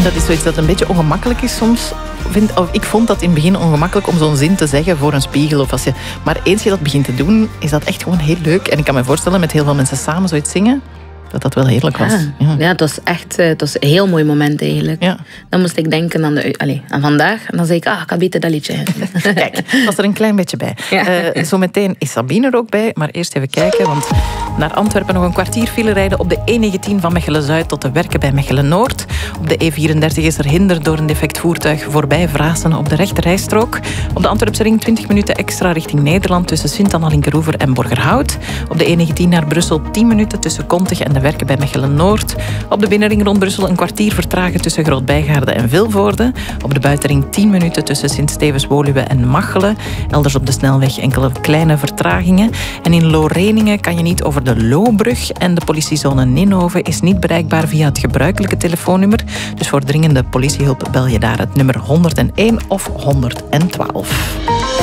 dat is zoiets dat een beetje ongemakkelijk is soms. Ik vond dat in het begin ongemakkelijk om zo'n zin te zeggen voor een spiegel. Maar eens je dat begint te doen, is dat echt gewoon heel leuk. En ik kan me voorstellen, met heel veel mensen samen zoiets zingen, dat wel heerlijk was. Ja, het was echt het was een heel mooi moment eigenlijk. Ja. Dan moest ik denken aan vandaag. En dan zei ik, ik had beter dat liedje. Kijk, was er een klein beetje bij. Ja. Zometeen is Sabine er ook bij. Maar eerst even kijken, want naar Antwerpen nog een kwartier file rijden op de E19 van Mechelen-Zuid tot de Werken bij Mechelen-Noord. Op de E34 is er hinder door een defect voertuig voorbij Vrassen op de rechterrijstrook. Op de Antwerpse ring 20 minuten extra richting Nederland tussen Sint-Anna-Linkeroever en Borgerhout. Op de E19 naar Brussel 10 minuten tussen Kontig en de Werken bij Mechelen-Noord. Op de binnenring rond Brussel een kwartier vertragen tussen Groot-Bijgaarde en Vilvoorde. Op de buitenring 10 minuten tussen Sint-Stevens-Woluwe en Machelen. Elders op de snelweg enkele kleine vertragingen. En in Loreningen kan je niet over de Loobrug. En de politiezone Ninove is niet bereikbaar via het gebruikelijke telefoonnummer. Dus voor dringende politiehulp bel je daar het nummer 101 of 112.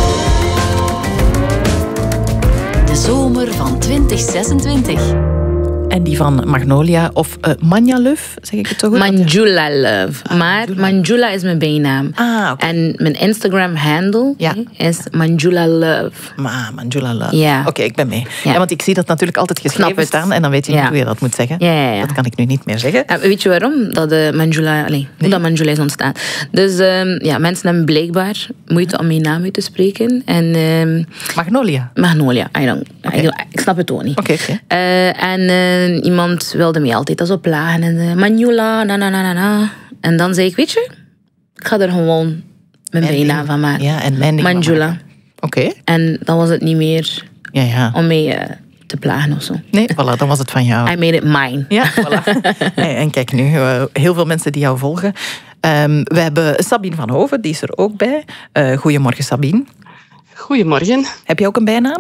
De zomer van 2026. En die van Magnolia of Manja Love, zeg ik het zo goed? Manjula Love. Maar Manjula is mijn bijnaam. Oké. En mijn Instagram-handle is Manjula Love. Manjula Love. Ja. Oké, ik ben mee. Ja. Ja, want ik zie dat natuurlijk altijd geschreven staan en dan weet je niet hoe je dat moet zeggen. Ja. Dat kan ik nu niet meer zeggen. Weet je waarom? Dat Manjula, hoe dat Manjula is ontstaan. Dus mensen hebben blijkbaar moeite om mijn naam uit te spreken. En, Magnolia. Ik snap het ook niet. Oké. En iemand wilde mij altijd zo plagen. En Manjula, na. En dan zei ik, weet je, ik ga er gewoon mijn bijnaam van maken. Ja, en mijn Manjula. Oké. En dan was het niet meer om mij te plagen of zo. Nee, voilà, dan was het van jou. I made it mine. Ja, voilà. En kijk nu, heel veel mensen die jou volgen. We hebben Sabine van Hoven, die is er ook bij. Goedemorgen, Sabine. Goedemorgen. Heb je ook een bijnaam?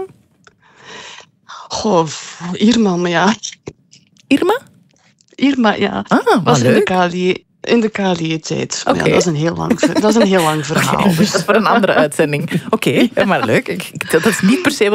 Goh, Irma, maar ja. Irma? Irma, ja. Was leuk. In de KLE-tijd. Okay. Ja, dat is een heel lang verhaal. Okay, dus dat is voor een andere uitzending. Oké, maar leuk. Dat is niet per se